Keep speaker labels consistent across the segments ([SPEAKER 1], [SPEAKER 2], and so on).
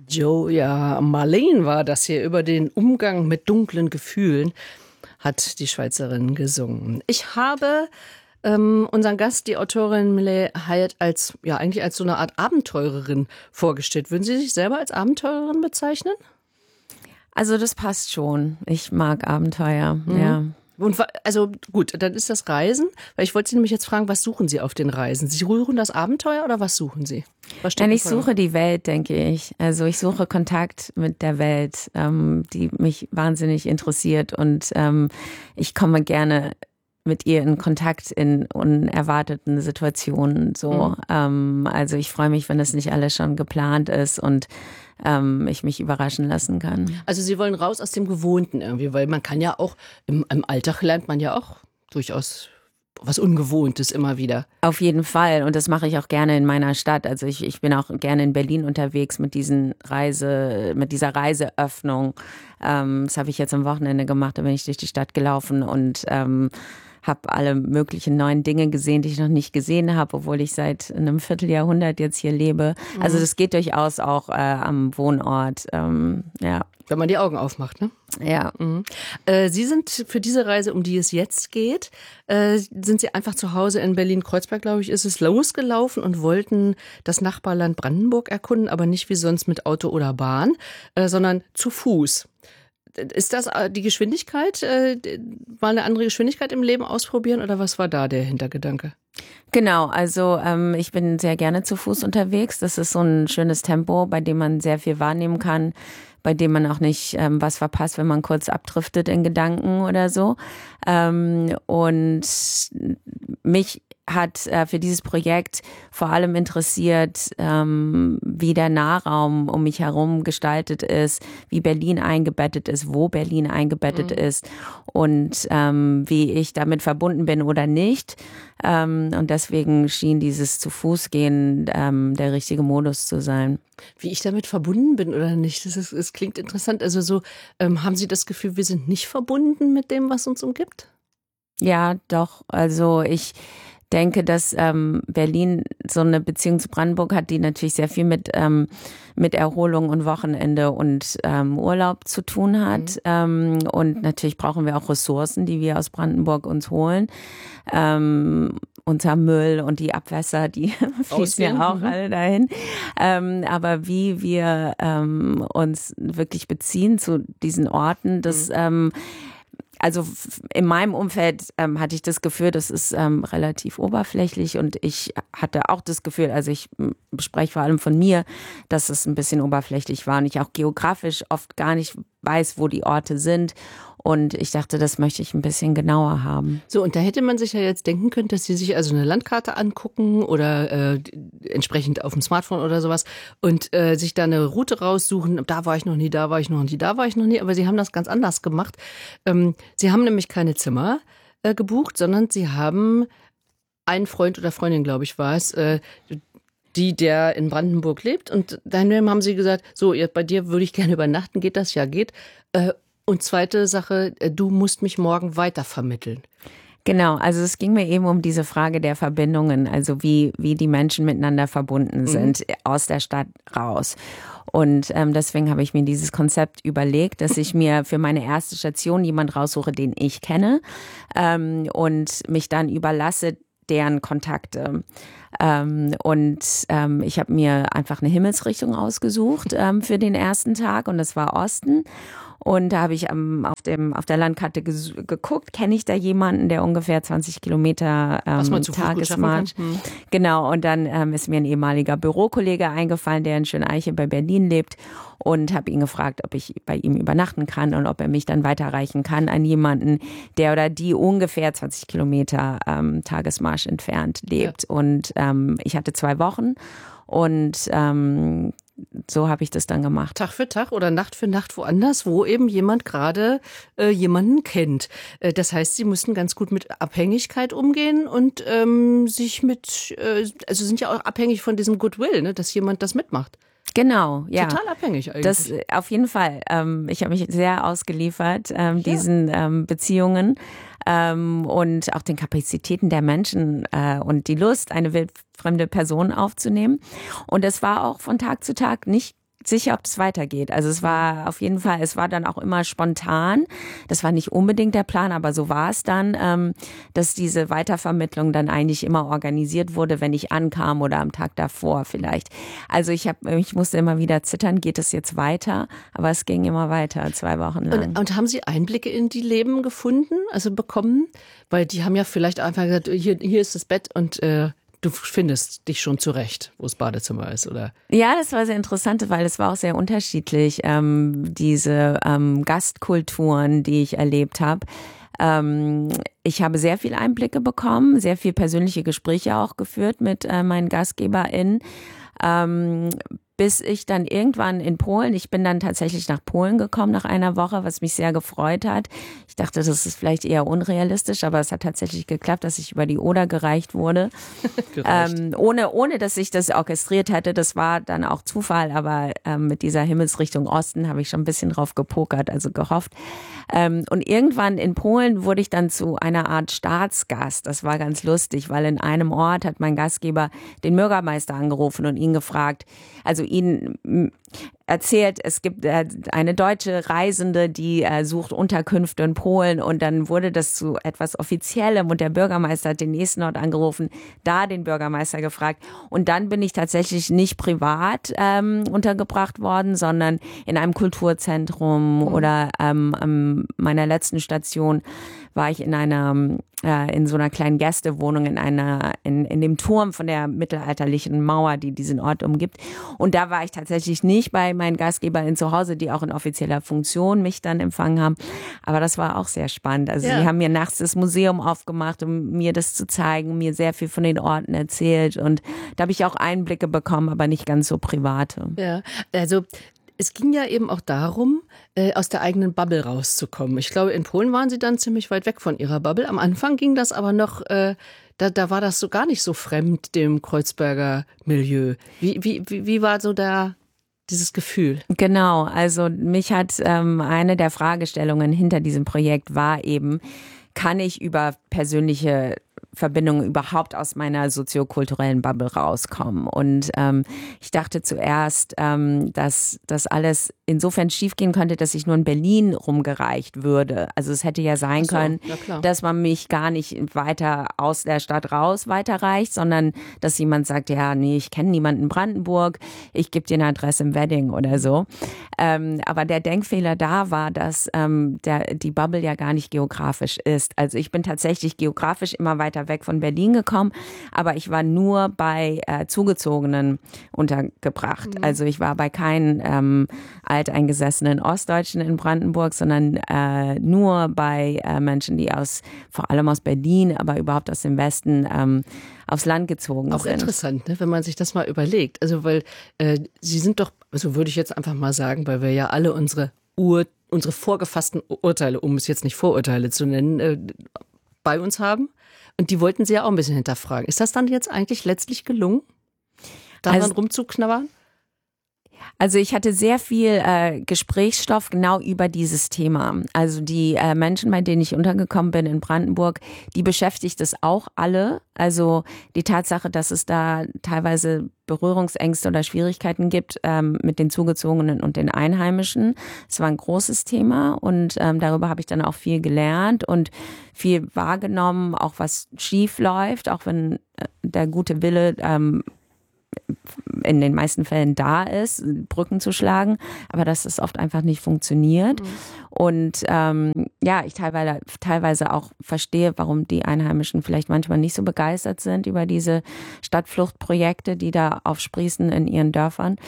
[SPEAKER 1] Joja Marleen war das hier. Über den Umgang mit dunklen Gefühlen hat die Schweizerin gesungen. Ich habe unseren Gast, die Autorin Miley Hyatt, eigentlich als so eine Art Abenteurerin vorgestellt. Würden Sie sich selber als Abenteurerin bezeichnen?
[SPEAKER 2] Also das passt schon. Ich mag Abenteuer, ja.
[SPEAKER 1] Und also gut, dann ist das Reisen, weil ich wollte Sie nämlich jetzt fragen, was suchen Sie auf den Reisen? Sie suchen das Abenteuer oder was suchen Sie?
[SPEAKER 2] Ich suche die Welt, denke ich. Also ich suche Kontakt mit der Welt, die mich wahnsinnig interessiert, und ich komme gerne mit ihr in Kontakt in unerwarteten Situationen. So, also ich freue mich, wenn das nicht alles schon geplant ist und ich mich überraschen lassen kann.
[SPEAKER 1] Also Sie wollen raus aus dem Gewohnten irgendwie, weil man kann ja auch, im Alltag lernt man ja auch durchaus was Ungewohntes immer wieder.
[SPEAKER 2] Auf jeden Fall, und das mache ich auch gerne in meiner Stadt. Also ich bin auch gerne in Berlin unterwegs mit dieser Reiseöffnung. Das habe ich jetzt am Wochenende gemacht, da bin ich durch die Stadt gelaufen und habe alle möglichen neuen Dinge gesehen, die ich noch nicht gesehen habe, obwohl ich seit einem Vierteljahrhundert jetzt hier lebe. Also das geht durchaus auch am Wohnort, ja.
[SPEAKER 1] Wenn man die Augen aufmacht, ne?
[SPEAKER 2] Ja.
[SPEAKER 1] Sie sind für diese Reise, um die es jetzt geht, sind Sie einfach zu Hause in Berlin-Kreuzberg, glaube ich, ist es losgelaufen und wollten das Nachbarland Brandenburg erkunden, aber nicht wie sonst mit Auto oder Bahn, sondern zu Fuß. Ist das die Geschwindigkeit, mal eine andere Geschwindigkeit im Leben ausprobieren, oder was war da der Hintergedanke?
[SPEAKER 2] Genau, also ich bin sehr gerne zu Fuß unterwegs. Das ist so ein schönes Tempo, bei dem man sehr viel wahrnehmen kann, bei dem man auch nicht was verpasst, wenn man kurz abdriftet in Gedanken oder so. Und mich hat für dieses Projekt vor allem interessiert, wie der Nahraum um mich herum gestaltet ist, wie Berlin eingebettet ist, wo Berlin eingebettet ist und wie ich damit verbunden bin oder nicht. Und deswegen schien dieses Zu-Fuß-Gehen der richtige Modus zu sein.
[SPEAKER 1] Wie ich damit verbunden bin oder nicht, es klingt interessant. Also so, haben Sie das Gefühl, wir sind nicht verbunden mit dem, was uns umgibt?
[SPEAKER 2] Ja, doch. Also ich denke, dass Berlin so eine Beziehung zu Brandenburg hat, die natürlich sehr viel mit Erholung und Wochenende und Urlaub zu tun hat. Und natürlich brauchen wir auch Ressourcen, die wir aus Brandenburg uns holen. Unser Müll und die Abwässer, die fließen ja auch alle dahin. Aber wie wir uns wirklich beziehen zu diesen Orten, das also in meinem Umfeld hatte ich das Gefühl, das ist relativ oberflächlich, und ich hatte auch das Gefühl, also ich spreche vor allem von mir, dass es ein bisschen oberflächlich war und ich auch geografisch oft gar nicht weiß, wo die Orte sind, und ich dachte, das möchte ich ein bisschen genauer haben.
[SPEAKER 1] So, und da hätte man sich ja jetzt denken können, dass Sie sich also eine Landkarte angucken oder entsprechend auf dem Smartphone oder sowas und sich da eine Route raussuchen. Da war ich noch nie, da war ich noch nie, da war ich noch nie. Aber Sie haben das ganz anders gemacht. Sie haben nämlich keine Zimmer gebucht, sondern Sie haben einen Freund oder Freundin, glaube ich, war es, der in Brandenburg lebt. Und dann haben Sie gesagt, so, bei dir würde ich gerne übernachten. Geht das? Ja, geht. Und zweite Sache, du musst mich morgen weitervermitteln.
[SPEAKER 2] Genau, also es ging mir eben um diese Frage der Verbindungen, also wie die Menschen miteinander verbunden sind aus der Stadt raus. Und deswegen habe ich mir dieses Konzept überlegt, dass ich mir für meine erste Station jemand raussuche, den ich kenne, und mich dann überlasse deren Kontakte. Und ich habe mir einfach eine Himmelsrichtung ausgesucht für den ersten Tag, und das war Osten. Und da habe ich auf der Landkarte geguckt, kenne ich da jemanden, der ungefähr 20 Kilometer Tagesmarsch. Genau, und dann ist mir ein ehemaliger Bürokollege eingefallen, der in Schöneiche bei Berlin lebt, und habe ihn gefragt, ob ich bei ihm übernachten kann und ob er mich dann weiterreichen kann an jemanden, der oder die ungefähr 20 Kilometer Tagesmarsch entfernt lebt. Ja. Und ich hatte 2 Wochen, und so habe ich das dann gemacht.
[SPEAKER 1] Tag für Tag oder Nacht für Nacht woanders, wo eben jemand gerade jemanden kennt. Das heißt, Sie müssen ganz gut mit Abhängigkeit umgehen und sich also sind ja auch abhängig von diesem Goodwill, ne, dass jemand das mitmacht.
[SPEAKER 2] Genau, ja.
[SPEAKER 1] Total abhängig eigentlich.
[SPEAKER 2] Das auf jeden Fall. Ich habe mich sehr ausgeliefert diesen Beziehungen und auch den Kapazitäten der Menschen und die Lust, eine wildfremde Person aufzunehmen. Und es war auch von Tag zu Tag nicht sicher, ob es weitergeht. Also es war auf jeden Fall, es war dann auch immer spontan. Das war nicht unbedingt der Plan, aber so war es dann, dass diese Weitervermittlung dann eigentlich immer organisiert wurde, wenn ich ankam oder am Tag davor vielleicht. Also ich musste immer wieder zittern, geht es jetzt weiter? Aber es ging immer weiter, 2 Wochen lang.
[SPEAKER 1] Und haben Sie Einblicke in die Leben gefunden, also bekommen? Weil die haben ja vielleicht einfach gesagt, hier ist das Bett und du findest dich schon zurecht, wo das Badezimmer ist, oder?
[SPEAKER 2] Ja, das war sehr interessant, weil es war auch sehr unterschiedlich, diese Gastkulturen, die ich erlebt habe. Ich habe sehr viel Einblicke bekommen, sehr viel persönliche Gespräche auch geführt mit meinen GastgeberInnen. Bis ich dann irgendwann in Polen, ich bin dann tatsächlich nach Polen gekommen nach einer Woche, was mich sehr gefreut hat. Ich dachte, das ist vielleicht eher unrealistisch, aber es hat tatsächlich geklappt, dass ich über die Oder gereicht wurde. Ohne dass ich das orchestriert hätte. Das war dann auch Zufall, aber mit dieser Himmelsrichtung Osten habe ich schon ein bisschen drauf gepokert, also gehofft. Und irgendwann in Polen wurde ich dann zu einer Art Staatsgast. Das war ganz lustig, weil in einem Ort hat mein Gastgeber den Bürgermeister angerufen und ihn gefragt, also ihn erzählt, es gibt eine deutsche Reisende, die sucht Unterkünfte in Polen, und dann wurde das zu etwas Offiziellem und der Bürgermeister hat den nächsten Ort angerufen, da den Bürgermeister gefragt, und dann bin ich tatsächlich nicht privat untergebracht worden, sondern in einem Kulturzentrum oder an meiner letzten Station war ich in so einer kleinen Gästewohnung in dem Turm von der mittelalterlichen Mauer, die diesen Ort umgibt. Und da war ich tatsächlich nicht bei meinen GastgeberInnen zu Hause, die auch in offizieller Funktion mich dann empfangen haben. Aber das war auch sehr spannend. Also sie haben mir nachts das Museum aufgemacht, um mir das zu zeigen, mir sehr viel von den Orten erzählt. Und da habe ich auch Einblicke bekommen, aber nicht ganz so private.
[SPEAKER 1] Ja, also es ging ja eben auch darum, aus der eigenen Bubble rauszukommen. Ich glaube, in Polen waren Sie dann ziemlich weit weg von Ihrer Bubble. Am Anfang ging das aber noch, da war das so gar nicht so fremd, dem Kreuzberger Milieu. Wie war so dieses Gefühl?
[SPEAKER 2] Genau, also mich hat eine der Fragestellungen hinter diesem Projekt war eben, kann ich über persönliche Verbindungen überhaupt aus meiner soziokulturellen Bubble rauskommen? Und ich dachte zuerst, dass das alles insofern schiefgehen könnte, dass ich nur in Berlin rumgereicht würde. Also es hätte ja sein können, dass man mich gar nicht weiter aus der Stadt raus weiterreicht, sondern dass jemand sagt, ja, nee, ich kenne niemanden in Brandenburg, ich gebe dir eine Adresse im Wedding oder so. Aber der Denkfehler da war, dass die Bubble ja gar nicht geografisch ist. Also ich bin tatsächlich geografisch immer weiter weg von Berlin gekommen, aber ich war nur bei Zugezogenen untergebracht. Also ich war bei keinen alteingesessenen Ostdeutschen in Brandenburg, sondern nur bei Menschen, die vor allem aus Berlin, aber überhaupt aus dem Westen aufs Land gezogen sind.
[SPEAKER 1] Auch interessant, ne, wenn man sich das mal überlegt. Also weil Sie sind doch, so würde ich jetzt einfach mal sagen, weil wir ja alle unsere vorgefassten Urteile, um es jetzt nicht Vorurteile zu nennen, bei uns haben. Und die wollten Sie ja auch ein bisschen hinterfragen. Ist das dann jetzt eigentlich letztlich gelungen, daran rumzuknabbern?
[SPEAKER 2] Also ich hatte sehr viel Gesprächsstoff genau über dieses Thema. Also die Menschen, bei denen ich untergekommen bin in Brandenburg, die beschäftigt es auch alle. Also die Tatsache, dass es da teilweise Berührungsängste oder Schwierigkeiten gibt mit den Zugezogenen und den Einheimischen. Es war ein großes Thema und darüber habe ich dann auch viel gelernt und viel wahrgenommen, auch was schief läuft, auch wenn der gute Wille in den meisten Fällen da ist, Brücken zu schlagen, aber dass es oft einfach nicht funktioniert. Und ich teilweise auch verstehe, warum die Einheimischen vielleicht manchmal nicht so begeistert sind über diese Stadtfluchtprojekte, die da aufsprießen in ihren Dörfern.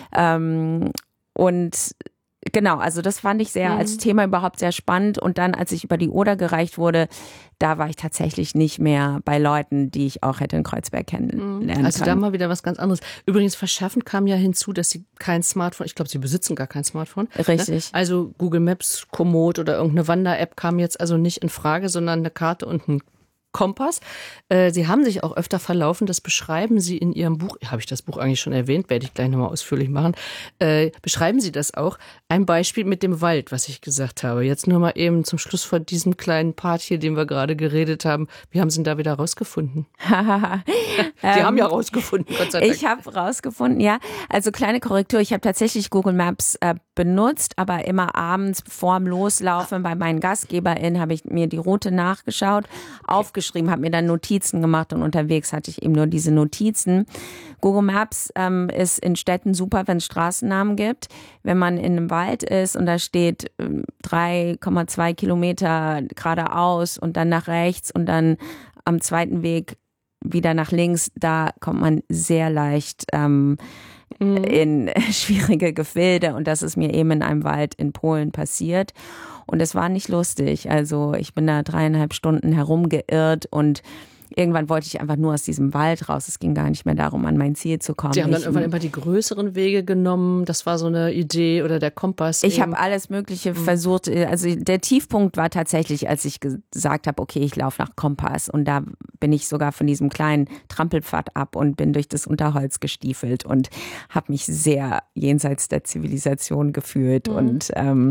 [SPEAKER 2] Und genau, also das fand ich als Thema überhaupt sehr spannend. Und dann, als ich über die Oder gereicht wurde, da war ich tatsächlich nicht mehr bei Leuten, die ich auch hätte in Kreuzberg kennenlernen können.
[SPEAKER 1] Also da mal wieder was ganz anderes. Übrigens, verschärfend kam ja hinzu, dass Sie kein Smartphone, ich glaube, Sie besitzen gar kein Smartphone.
[SPEAKER 2] Richtig.
[SPEAKER 1] Ne? Also Google Maps, Komoot oder irgendeine Wander-App kam jetzt also nicht in Frage, sondern eine Karte und ein Kompass. Sie haben sich auch öfter verlaufen, das beschreiben Sie in Ihrem Buch. Habe ich das Buch eigentlich schon erwähnt, werde ich gleich nochmal ausführlich machen. Beschreiben Sie das auch. Ein Beispiel mit dem Wald, was ich gesagt habe. Jetzt nur mal eben zum Schluss von diesem kleinen Part hier, den wir gerade geredet haben. Wie haben Sie ihn da wieder rausgefunden? Sie haben ja rausgefunden, Gott sei Dank.
[SPEAKER 2] Ich habe rausgefunden, ja. Also kleine Korrektur, ich habe tatsächlich Google Maps benutzt, aber immer abends vorm Loslaufen bei meinen GastgeberInnen habe ich mir die Route nachgeschaut, aufgeschrieben, habe mir dann Notizen gemacht und unterwegs hatte ich eben nur diese Notizen. Google Maps ist in Städten super, wenn es Straßennamen gibt. Wenn man in einem Wald ist und da steht 3,2 Kilometer geradeaus und dann nach rechts und dann am zweiten Weg wieder nach links, da kommt man sehr leicht in schwierige Gefilde und das ist mir eben in einem Wald in Polen passiert und es war nicht lustig. Also ich bin da 3,5 Stunden herumgeirrt und irgendwann wollte ich einfach nur aus diesem Wald raus. Es ging gar nicht mehr darum, an mein Ziel zu kommen.
[SPEAKER 1] Sie haben dann irgendwann immer die größeren Wege genommen. Das war so eine Idee oder der Kompass.
[SPEAKER 2] Ich habe alles Mögliche versucht. Also der Tiefpunkt war tatsächlich, als ich gesagt habe, okay, ich laufe nach Kompass. Und da bin ich sogar von diesem kleinen Trampelpfad ab und bin durch das Unterholz gestiefelt und habe mich sehr jenseits der Zivilisation gefühlt. Und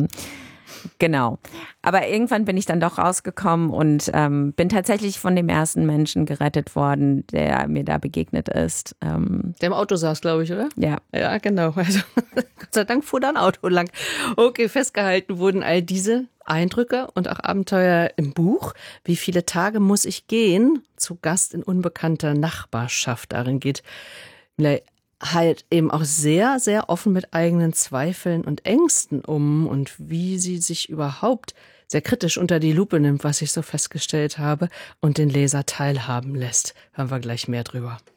[SPEAKER 2] genau. Aber irgendwann bin ich dann doch rausgekommen und bin tatsächlich von dem ersten Menschen gerettet worden, der mir da begegnet ist.
[SPEAKER 1] Der im Auto saß, glaube ich, oder?
[SPEAKER 2] Ja.
[SPEAKER 1] Ja, genau. Also Gott sei Dank fuhr da ein Auto lang. Okay, festgehalten wurden all diese Eindrücke und auch Abenteuer im Buch. Wie viele Tage muss ich gehen? Zu Gast in unbekannter Nachbarschaft. Darin geht halt eben auch sehr, sehr offen mit eigenen Zweifeln und Ängsten um und wie sie sich überhaupt sehr kritisch unter die Lupe nimmt, was ich so festgestellt habe, und den Leser teilhaben lässt. Hören wir gleich mehr drüber.